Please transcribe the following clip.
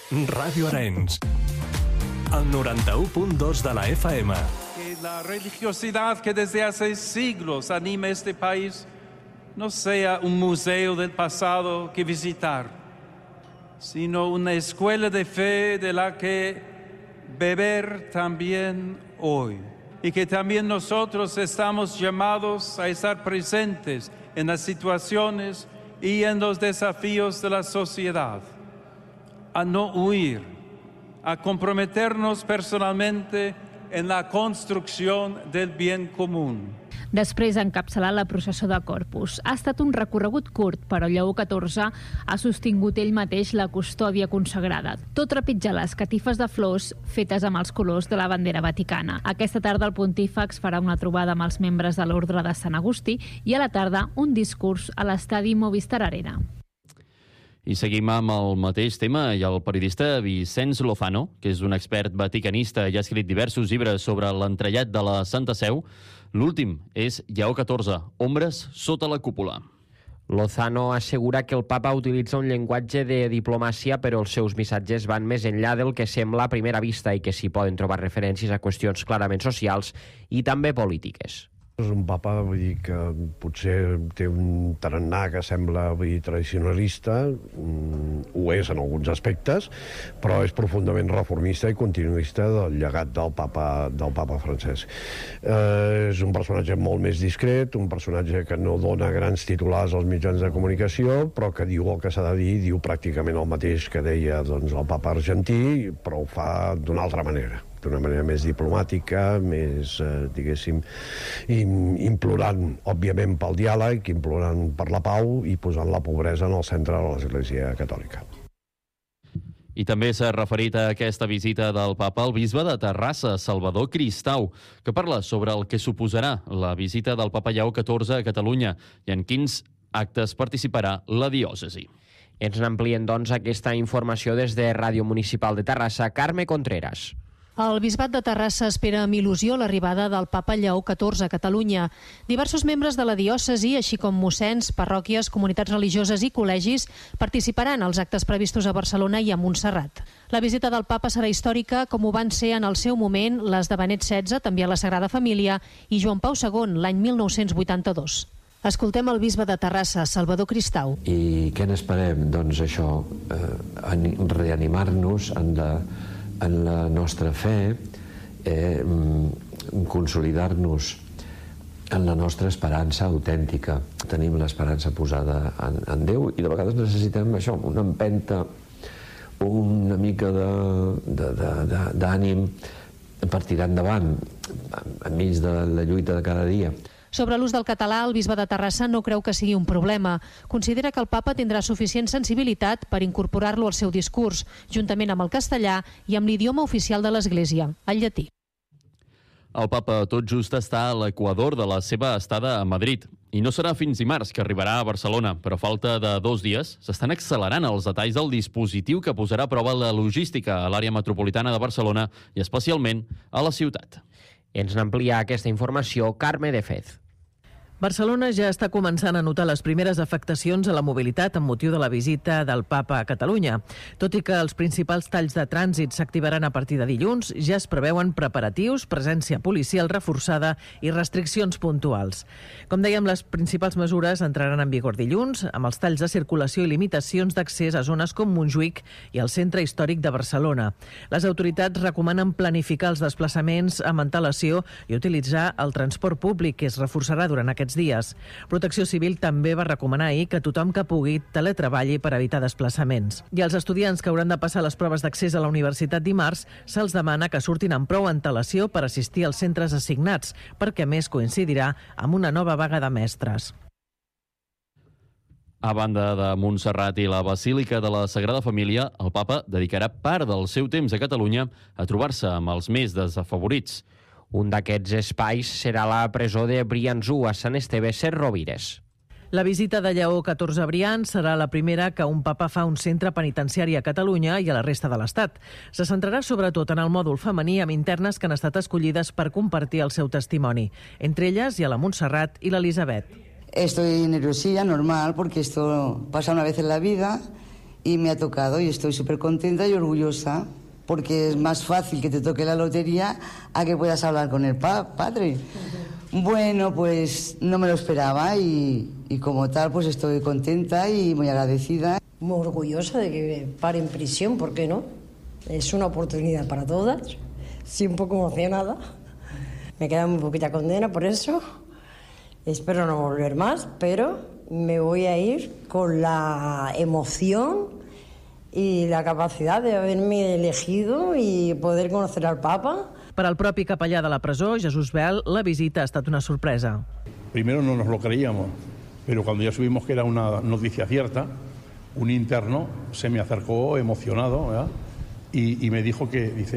Ràdio Arenys, el 91.2 de la FM. Que la religiosidad que desde hace siglos anima este país no sea un museo del pasado que visitar, sino una escuela de fe de la que beber también hoy. Y que también nosotros estamos llamados a estar presentes en las situaciones y en los desafíos de la sociedad, a no huir, a comprometernos personalmente en la construcción del bien común. Després d'encapçalar la processó de Corpus. Ha estat un recorregut curt, però Lleó XIV ha sostingut ell mateix la custòdia consagrada, tot trepitjar les catifes de flors fetes amb els colors de la bandera vaticana. Aquesta tarda el pontífex farà una trobada amb els membres de l'Ordre de Sant Agustí i a la tarda un discurs a l'estadi Movistar Arena. I seguim amb el mateix tema i el periodista Vicenç Lozano, que és un expert vaticanista i ha escrit diversos llibres sobre l'entrellat de la Santa Seu. L'últim és Lleó XIV, Ombres sota la cúpula. Lozano assegura que el papa utilitza un llenguatge de diplomàcia, però els seus missatges van més enllà del que sembla a primera vista i que s'hi poden trobar referències a qüestions clarament socials i també polítiques. És un papa, vull dir, que potser té un tarannà que sembla, vull dir, tradicionalista, ho és en alguns aspectes, però és profundament reformista i continuista del llegat del papa francès. És un personatge molt més discret, un personatge que no dona grans titulars als mitjans de comunicació, però que diu el que s'ha de dir, diu pràcticament el mateix que deia doncs, el papa argentí, però ho fa d'una altra manera, d'una manera més diplomàtica, més, diguéssim, implorant, òbviament, pel diàleg, implorant per la pau i posant la pobresa en el centre de l'Església Catòlica. I també s'ha referit a aquesta visita del papa al bisbe de Terrassa, Salvador Cristau, que parla sobre el que suposarà la visita del papa Lleó XIV a Catalunya i en quins actes participarà la diòcesi. Ens n'amplien, doncs, aquesta informació des de Ràdio Municipal de Terrassa. Carme Contreras. El Bisbat de Terrassa espera amb il·lusió l'arribada del papa Lleó XIV a Catalunya. Diversos membres de la diòcesi, així com mossens, parròquies, comunitats religioses i col·legis, participaran als actes previstos a Barcelona i a Montserrat. La visita del papa serà històrica, com ho van ser en el seu moment les de Benet XVI, també a la Sagrada Família, i Joan Pau II, l'any 1982. Escoltem el bisbe de Terrassa, Salvador Cristau. I què n'esperem? Doncs això, reanimar-nos en la nostra fe, consolidar-nos en la nostra esperança autèntica. Tenim l'esperança posada en Déu i de vegades necessitem això, una empenta, una mica d'ànim per tirar endavant enmig de la lluita de cada dia. Sobre l'ús del català, el bisbe de Terrassa no creu que sigui un problema. Considera que el papa tindrà suficient sensibilitat per incorporar-lo al seu discurs, juntament amb el castellà i amb l'idioma oficial de l'Església, el llatí. El papa tot just està a l'equador de la seva estada a Madrid. I no serà fins dimarts que arribarà a Barcelona, però a falta de 2 dies s'estan accelerant els detalls del dispositiu que posarà a prova la logística a l'àrea metropolitana de Barcelona i especialment a la ciutat. Ens n'amplia aquesta informació Carme de Fez. Barcelona ja està començant a notar les primeres afectacions a la mobilitat amb motiu de la visita del papa a Catalunya. Tot i que els principals talls de trànsit s'activaran a partir de dilluns, ja es preveuen preparatius, presència policial reforçada i restriccions puntuals. Com dèiem, les principals mesures entraran en vigor dilluns, amb els talls de circulació i limitacions d'accés a zones com Montjuïc i el centre històric de Barcelona. Les autoritats recomanen planificar els desplaçaments amb antelació i utilitzar el transport públic, que es reforçarà durant aquests dies. Protecció Civil també va recomanar ahir que tothom que pugui teletreballi per evitar desplaçaments. I als estudiants que hauran de passar les proves d'accés a la universitat dimarts se'ls demana que surtin amb prou antelació per assistir als centres assignats, perquè a més coincidirà amb una nova vaga de mestres. A banda de Montserrat i la Basílica de la Sagrada Família, el papa dedicarà part del seu temps a Catalunya a trobar-se amb els més desafavorits. Un d'aquests espais serà la presó de Briançú, a Sant Esteve Sesrovires. La visita de Lleó XIV a Brians serà la primera que un papa fa a un centre penitenciari a Catalunya i a la resta de l'Estat. Se centrarà sobretot en el mòdul femení amb internes que han estat escollides per compartir el seu testimoni. Entre elles hi ha la Montserrat i l'Elisabet. Estoy nerviosilla, normal, porque esto pasa una vez en la vida y me ha tocado y estoy súper contenta y orgullosa, porque es más fácil que te toque la lotería a que puedas hablar con el padre. Bueno, pues no me lo esperaba y como tal pues estoy contenta y muy agradecida. Muy orgullosa de que pare en prisión, ¿por qué no? Es una oportunidad para todas. Sí, un poco emocionada. Me queda muy poquita condena por eso. Espero no volver más, pero me voy a ir con la emoción i la capacitat d'haver-me elegido i poder conocer al Papa. Per al propi capellà de la presó, Jesús Bel, la visita ha estat una sorpresa. Primero no nos lo creíamos, pero cuando ya supimos que era una noticia cierta, un interno se me acercó emocionado, ¿verdad? Y me dijo que, dice,